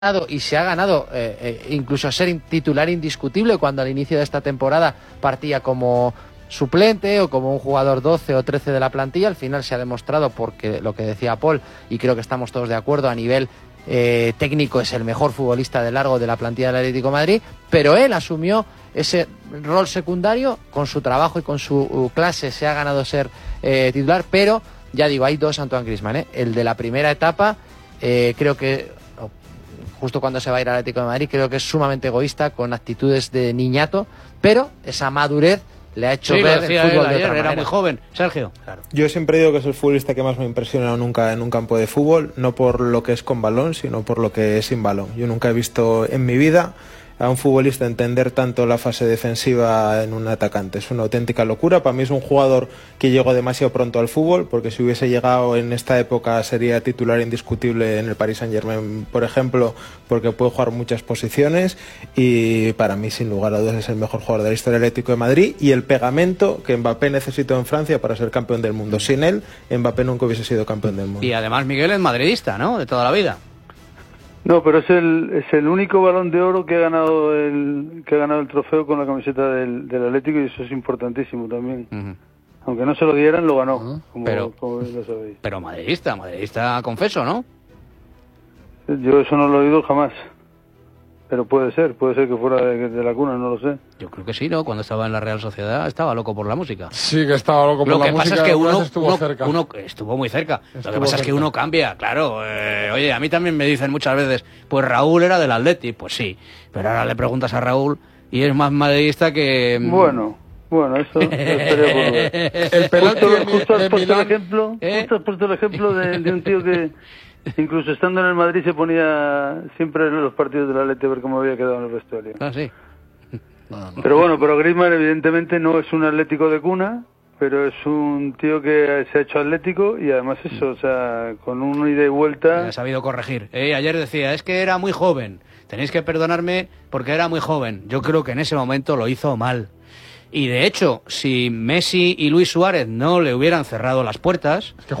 y se ha ganado incluso a ser titular indiscutible cuando al inicio de esta temporada partía como suplente o como un jugador 12 o 13 de la plantilla. Al final se ha demostrado, porque lo que decía Paul, y creo que estamos todos de acuerdo, a nivel técnico es el mejor futbolista de largo de la plantilla del Atlético de Madrid, pero él asumió ese rol secundario con su trabajo y con su clase, se ha ganado ser titular. Pero ya digo, hay dos Antoine Griezmann, el de la primera etapa, creo que justo cuando se va a ir al Atlético de Madrid, creo que es sumamente egoísta, con actitudes de niñato, pero esa madurez le ha hecho ver el fútbol de otra manera. Era muy joven, Sergio. Claro. Yo siempre digo que es el futbolista que más me ha impresionado nunca en un campo de fútbol, no por lo que es con balón, sino por lo que es sin balón. Yo nunca he visto en mi vida a un futbolista entender tanto la fase defensiva en un atacante. Es una auténtica locura. Para mí es un jugador que llegó demasiado pronto al fútbol, porque si hubiese llegado en esta época sería titular indiscutible en el Paris Saint-Germain, por ejemplo, porque puede jugar muchas posiciones, y para mí sin lugar a dudas es el mejor jugador de la historia del Atlético de Madrid y el pegamento que Mbappé necesitó en Francia para ser campeón del mundo. Sin él, Mbappé nunca hubiese sido campeón del mundo. Y además Miguel es madridista, ¿no? De toda la vida. No, pero es el único Balón de Oro que ha ganado el trofeo con la camiseta del Atlético, y eso es importantísimo también. Aunque no se lo dieran, lo ganó, como lo sabéis. Pero madridista confeso, ¿no? Yo eso no lo he oído jamás. Pero puede ser que fuera de la cuna, no lo sé. Yo creo que sí, ¿no? Cuando estaba en la Real Sociedad estaba loco por la música. Sí, que estaba loco por la música. Lo que pasa es que uno estuvo muy cerca. Lo que pasa es que uno cambia, claro. Oye, a mí también me dicen muchas veces, pues Raúl era del Atleti. Pues sí, pero ahora le preguntas a Raúl y es más madridista que... Bueno, eso estaría por ver. El penalti justo has puesto el ejemplo de un tío que... Incluso estando en el Madrid se ponía siempre en los partidos del Atleti a ver cómo había quedado en el vestuario. Ah, sí. Pero Griezmann evidentemente no es un atlético de cuna, pero es un tío que se ha hecho atlético, y además eso, o sea, con un ida y vuelta... Ha sabido corregir. Ayer decía, es que era muy joven, tenéis que perdonarme porque era muy joven. Yo creo que en ese momento lo hizo mal. Y de hecho, si Messi y Luis Suárez no le hubieran cerrado las puertas, es que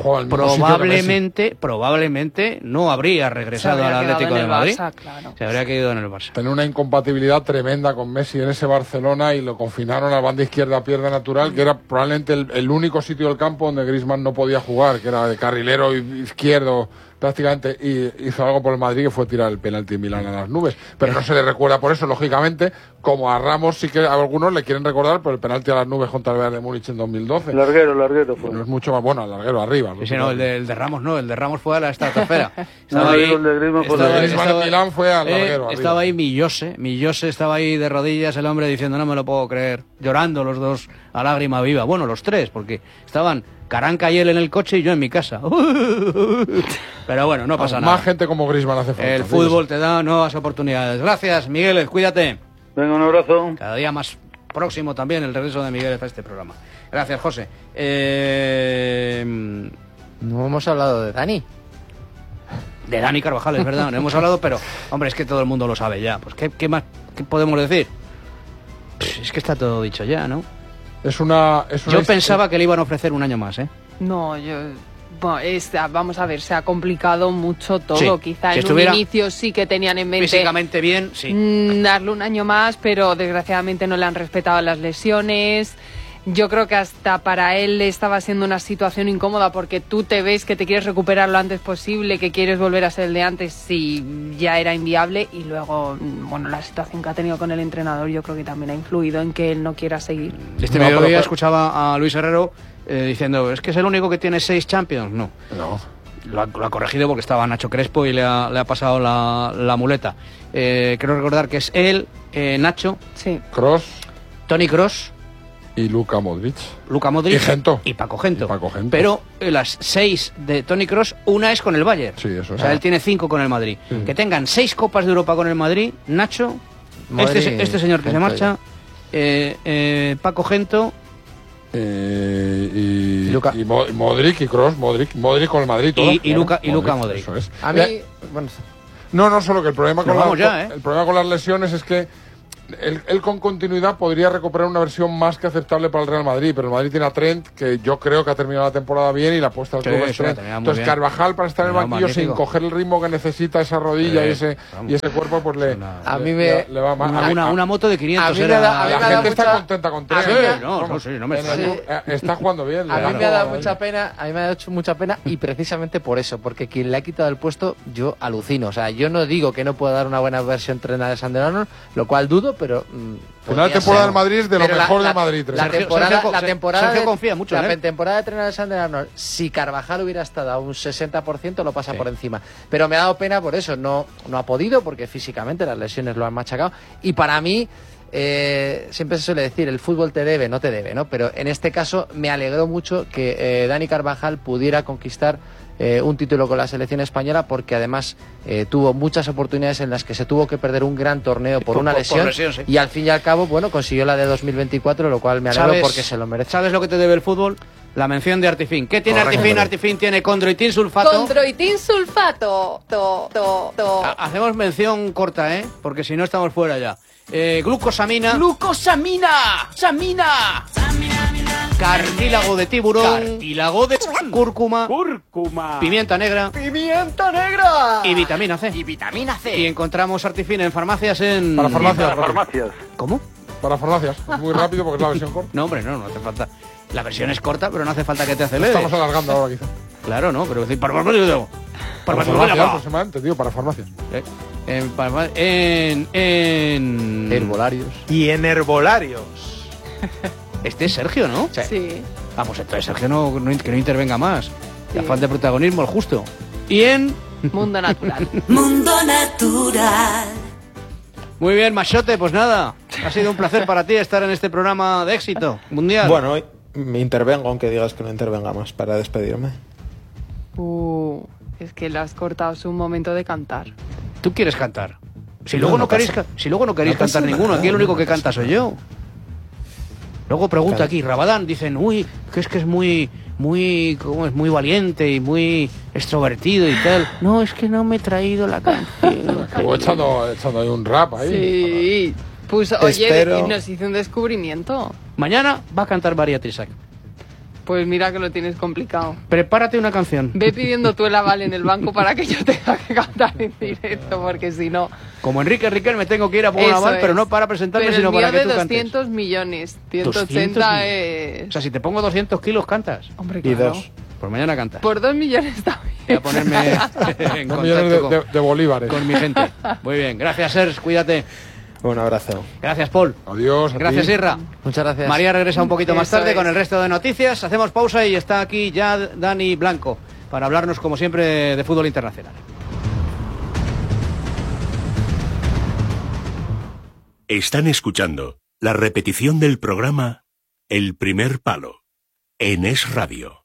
probablemente no habría regresado al Atlético de Madrid. Barça, claro. Se habría quedado en el Barça. Tenía una incompatibilidad tremenda con Messi en ese Barcelona, y lo confinaron a la banda izquierda a pierna natural, que era probablemente el único sitio del campo donde Griezmann no podía jugar, que era de carrilero izquierdo prácticamente, y hizo algo por el Madrid, que fue tirar el penalti en Milán a las nubes. Pero no se le recuerda por eso, lógicamente, como a Ramos sí que a algunos le quieren recordar por el penalti a las nubes contra el Bayern de Múnich en 2012. Larguero fue. No es mucho más bueno, larguero arriba. Sí, no, el de Ramos no, el de Ramos fue a la estratosfera. El de Griezmann en Milán fue al larguero arriba. Estaba ahí Millose estaba ahí de rodillas, el hombre diciendo, no me lo puedo creer, llorando los dos a lágrima viva. Bueno, los tres, porque estaban Caranca y él en el coche y yo en mi casa. Pero bueno, no pasa nada. Más gente como Griezmann hace falta. El fútbol te da nuevas oportunidades. Gracias, Miguel, cuídate. Venga, un abrazo. Cada día más próximo también el regreso de Miguel a este programa. Gracias, José. No hemos hablado de Dani. De Dani Carvajal, es verdad, no hemos hablado, pero, hombre, es que todo el mundo lo sabe ya. Pues, ¿qué más podemos decir? Es que está todo dicho ya, ¿no? Yo pensaba que le iban a ofrecer un año más, ¿eh? No, vamos a ver, se ha complicado mucho todo. Sí, quizá si en un inicio sí que tenían en mente físicamente bien, sí, darle un año más, pero desgraciadamente no le han respetado las lesiones. Yo creo que hasta para él estaba siendo una situación incómoda, porque tú te ves que te quieres recuperar lo antes posible, que quieres volver a ser el de antes, y ya era inviable. Y luego, bueno, la situación que ha tenido con el entrenador yo creo que también ha influido en que él no quiera seguir. Mediodía escuchaba a Luis Herrero diciendo, es que es el único que tiene 6 Champions. No. Lo ha corregido porque estaba Nacho Crespo y le ha pasado la muleta. Quiero recordar que es él, Nacho, sí, Toni Kroos y Luka Modric y Gento. Y Paco Gento. Pero las 6 de Toni Kroos, una es con el Bayern. Sí, eso es. O sea, él tiene 5 con el Madrid. Sí. Que tengan 6 Copas de Europa con el Madrid, Nacho, este señor que Gento, se marcha, Paco Gento, y Modric y Kroos, Modric con el Madrid todo. Y Luka Modric. Eso es. A mí, bueno, no solo que el problema con el problema con las lesiones es que él con continuidad podría recuperar una versión más que aceptable para el Real Madrid, pero el Madrid tiene a Trent, que yo creo que ha terminado la temporada bien y la apuesta al club es Trent. Entonces Carvajal, para estar en el banquillo sin coger el ritmo que necesita esa rodilla y ese cuerpo, pues le va mal. Una moto de 500 la gente está contenta con Trent. Está jugando bien. A mí me ha dado mucha pena, y precisamente por eso, porque quien le ha quitado el puesto, yo alucino. O sea, yo no digo que no pueda dar una buena versión Trent a Alexander-Arnold, lo cual dudo, pero la temporada del Madrid es de lo mejor del Madrid. La temporada de Trent Alexander-Arnold, si Carvajal hubiera estado a un 60%, lo pasa por encima. Pero me ha dado pena por eso, no ha podido, porque físicamente las lesiones lo han machacado. Y para mí, siempre se suele decir, el fútbol te debe, no te debe, ¿no? Pero en este caso me alegró mucho que Dani Carvajal pudiera conquistar un título con la selección española, porque además tuvo muchas oportunidades en las que se tuvo que perder un gran torneo por una lesión, y al fin y al cabo, consiguió la de 2024, lo cual me alegro porque se lo merece. ¿Sabes lo que te debe el fútbol? La mención de Artifin. ¿Qué tiene Artifin? Artifin tiene condroitin sulfato. Condroitin sulfato. Hacemos mención corta, porque si no estamos fuera ya. Glucosamina. ¡Samina! Cartílago de tiburón. Cartílago de cúrcuma. Pimienta negra. Y vitamina C. Y encontramos Artifin en farmacias Para farmacias. ¿Cómo? Para farmacias. Es muy rápido porque es la versión corta. No, hombre, no hace falta. La versión es corta, pero no hace falta que te aceleres. Estamos alargando ahora, quizá. Claro, no, pero decir, para farmacias aproximadamente, tío, para farmacias. En herbolarios. Y en herbolarios. Este es Sergio, ¿no? Sí. Vamos, entonces Sergio que no intervenga más. Sí. La falta de protagonismo, el justo. Y en Mundo Natural. Mundo Natural. Muy bien, Machote, pues nada. Ha sido un placer para ti estar en este programa de éxito mundial. Bueno, me intervengo, aunque digas que no intervenga más, para despedirme. Es que le has cortado su momento de cantar. Tú quieres cantar. Si luego no queréis cantar ninguno, aquí el único que canta soy yo. Luego pregunta aquí, Rabadán, dicen, que es muy valiente y muy extrovertido y tal. No, es que no me he traído la canción. Estuvo echando ahí un rap ahí. Sí. Pues oye, nos hizo un descubrimiento. Mañana va a cantar María Trisac. Pues mira que lo tienes complicado. Prepárate una canción. Ve pidiendo tú el aval en el banco para que yo tenga que cantar en directo, porque si no... Como Enrique Riquelme me tengo que ir a poner un aval, pero no para presentarme, sino para que tú cantes. 200 millones, 180 es... O sea, si te pongo 200 kilos, cantas. Hombre, claro. Y 2. Pues mañana cantas. Por 2 millones también. Voy a ponerme en contacto de bolívares. Con mi gente. Muy bien, gracias, Serge, cuídate. Un abrazo. Gracias, Paul. Adiós. Gracias, Irra. Muchas gracias. María regresa un poquito más tarde con el resto de noticias. Hacemos pausa y está aquí ya Dani Blanco para hablarnos, como siempre, de fútbol internacional. Están escuchando la repetición del programa El Primer Palo en Es Radio.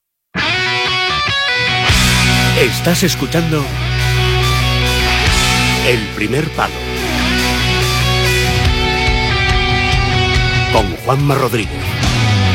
Estás escuchando El Primer Palo con Juanma Rodríguez.